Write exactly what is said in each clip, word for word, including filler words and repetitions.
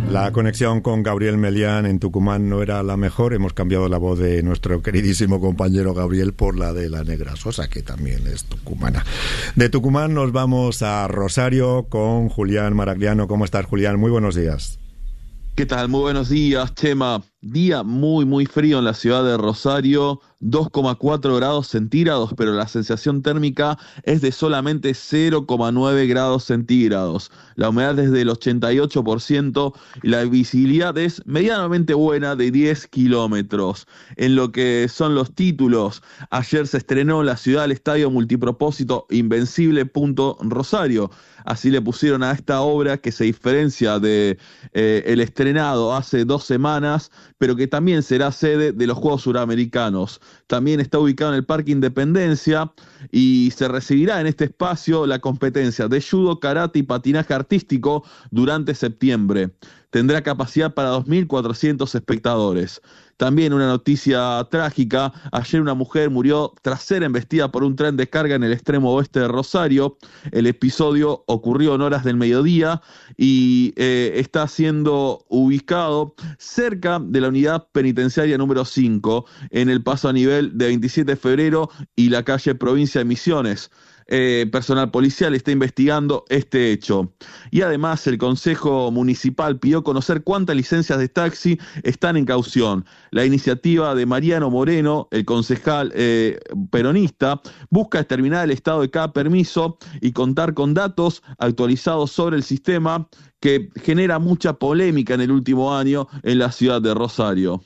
La conexión con Gabriel Melián en Tucumán no era la mejor. Hemos cambiado la voz de nuestro queridísimo compañero Gabriel por la de la Negra Sosa, que también es tucumana. De Tucumán nos vamos a Rosario con Julián Maragliano. ¿Cómo estás, Julián? Muy buenos días. ¿Qué tal? Muy buenos días, Chema. Día muy, muy frío en la ciudad de Rosario, dos coma cuatro grados centígrados, pero la sensación térmica es de solamente cero coma nueve grados centígrados. La humedad es del ochenta y ocho por ciento y la visibilidad es medianamente buena de diez kilómetros. En lo que son los títulos, ayer se estrenó en la ciudad el estadio multipropósito Invencible Punto Rosario. Así le pusieron a esta obra, que se diferencia de eh, el estrenado hace dos semanas, pero que también será sede de los Juegos Suramericanos. También está ubicado en el Parque Independencia y se recibirá en este espacio la competencia de judo, karate y patinaje artístico durante septiembre. Tendrá capacidad para dos mil cuatrocientos espectadores. También una noticia trágica: ayer una mujer murió tras ser embestida por un tren de carga en el extremo oeste de Rosario. El episodio ocurrió en horas del mediodía y eh, está siendo ubicado cerca de la unidad penitenciaria número cinco, en el paso a nivel de veintisiete de febrero y la calle Provincia de Misiones. Eh, personal policial está investigando este hecho. Y además el Consejo Municipal pidió conocer cuántas licencias de taxi están en caución. La iniciativa de Mariano Moreno, el concejal eh, peronista, busca determinar el estado de cada permiso y contar con datos actualizados sobre el sistema, que genera mucha polémica en el último año en la ciudad de Rosario.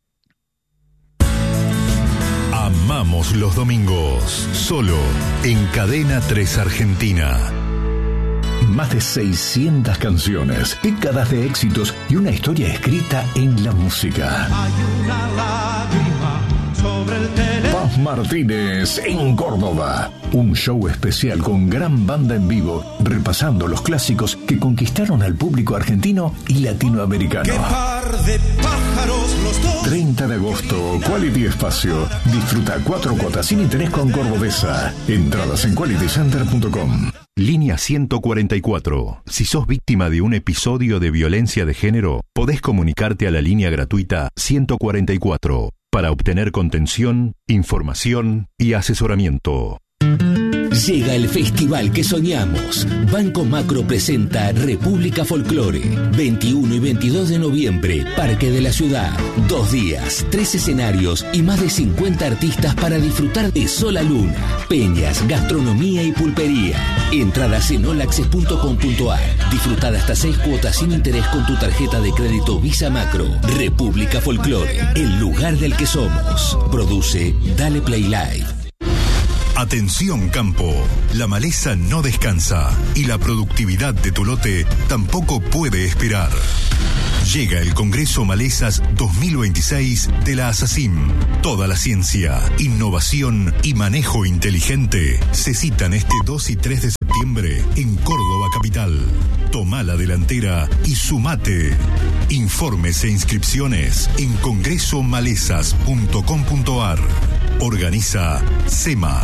Amamos los domingos, solo en Cadena tres Argentina. Más de seiscientas canciones, décadas de éxitos y una historia escrita en la música. Hay una lágrima sobre el teléfono. Paz Martínez en Córdoba. Un show especial con gran banda en vivo, repasando los clásicos que conquistaron al público argentino y latinoamericano. ¡Qué par de pájaros los dos! treinta de agosto, Quality Espacio. Disfruta cuatro cuotas sin interés con Cordobesa. Entradas en quality center punto com. Línea ciento cuarenta y cuatro. Si sos víctima de un episodio de violencia de género, podés comunicarte a la línea gratuita ciento cuarenta y cuatro para obtener contención, información y asesoramiento. Llega el festival que soñamos. Banco Macro presenta República Folclore. veintiuno y veintidós de noviembre, Parque de la Ciudad. Dos días, tres escenarios y más de cincuenta artistas para disfrutar de Sol a Luna, peñas, gastronomía y pulpería. Entradas en all access punto com punto a r. Disfrutar hasta seis cuotas sin interés con tu tarjeta de crédito Visa Macro. República Folclore, el lugar del que somos. Produce Dale Play Live. Atención campo, la maleza no descansa y la productividad de tu lote tampoco puede esperar. Llega el Congreso Malezas dos mil veintiséis de la ASACIM. Toda la ciencia, innovación y manejo inteligente se citan este dos y tres de septiembre en Córdoba capital. Toma la delantera y sumate. Informes e inscripciones en congreso malezas punto com punto a r. Organiza SEMA.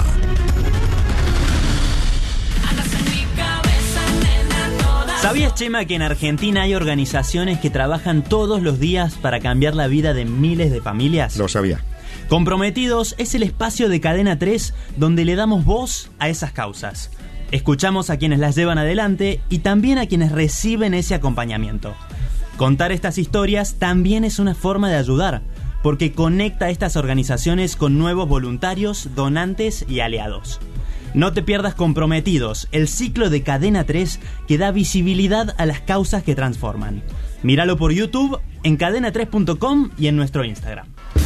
¿Sabías, Chema, que en Argentina hay organizaciones que trabajan todos los días para cambiar la vida de miles de familias? Lo sabía. Comprometidos es el espacio de Cadena tres donde le damos voz a esas causas. Escuchamos a quienes las llevan adelante y también a quienes reciben ese acompañamiento. Contar estas historias también es una forma de ayudar, porque conecta a estas organizaciones con nuevos voluntarios, donantes y aliados. No te pierdas Comprometidos, el ciclo de Cadena tres que da visibilidad a las causas que transforman. Míralo por YouTube, en cadena tres punto com y en nuestro Instagram.